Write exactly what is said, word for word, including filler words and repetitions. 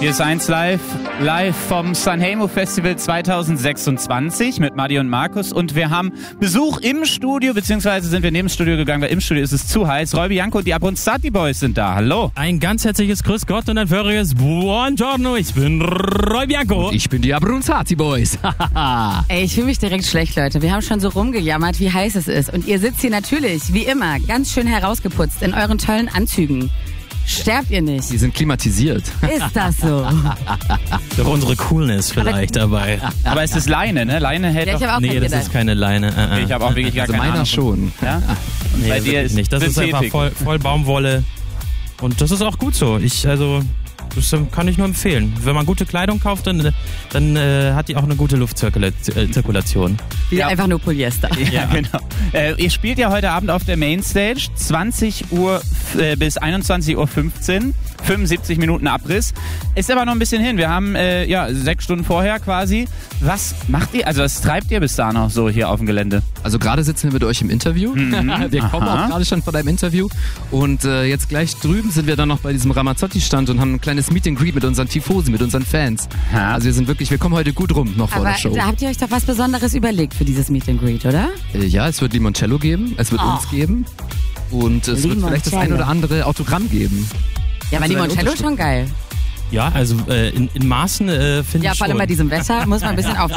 Hier ist eins live, live vom Sanremo Festival zwanzig sechsundzwanzig mit Madi und Markus und wir haben Besuch im Studio, beziehungsweise sind wir neben das Studio gegangen, weil im Studio ist es zu heiß. Roy Bianco und die Abronzati Boys sind da. Hallo. Ein ganz herzliches Grüß Gott und ein feuriges Buongiorno. Ich bin Roy Bianco. Und ich bin die Abronzati Boys. Ey, ich fühle mich direkt schlecht, Leute. Wir haben schon so rumgejammert, wie heiß es ist. Und ihr sitzt hier natürlich, wie immer, ganz schön herausgeputzt in euren tollen Anzügen. Sterbt ihr nicht? Die sind klimatisiert. Ist das so? Doch unsere Coolness vielleicht dabei. Aber es ist Leine, ne? Leine hält Ja, ich doch... habe auch Nee, keinen das gedacht. ist keine Leine. Uh-uh. Ich habe auch wirklich gar Also keine meiner Ahnung. schon. Ja? Und Nee, bei dir wirklich ist nicht. Das ist einfach Synthetik. voll, voll Baumwolle. Und das ist auch gut so. Ich, also, das kann ich nur empfehlen. Wenn man gute Kleidung kauft, dann, dann äh, hat die auch eine gute Luftzirkulation. Wie Ja. einfach nur Polyester. Ja, genau. Äh, ihr spielt ja heute Abend auf der Mainstage, zwanzig Uhr äh, bis einundzwanzig Uhr fünfzehn, fünfundsiebzig Minuten Abriss. Ist aber noch ein bisschen hin. Wir haben äh, ja sechs Stunden vorher quasi. Was macht ihr? Also was treibt ihr bis da noch so hier auf dem Gelände? Also gerade sitzen wir mit euch im Interview. Wir kommen Aha. auch gerade schon von einem Interview. Und äh, jetzt gleich drüben sind wir dann noch bei diesem Ramazzotti-Stand und haben ein kleines Meet and Greet mit unseren Tifosi, mit unseren Fans. Aha. Also wir sind wirklich, wir kommen heute gut rum noch vor Aber der Show. da habt ihr euch doch was Besonderes überlegt für dieses Meet and Greet, oder? Äh, ja, es wird Limoncello geben, es wird Oh. uns geben. Und es wird vielleicht das ein Limoncello. oder andere Autogramm geben. Ja, aber du deine Limoncello ist schon geil. Ja, also äh, in, in Maßen äh, finde Ja, ich vor allem schon. bei diesem Wetter muss man ein bisschen auf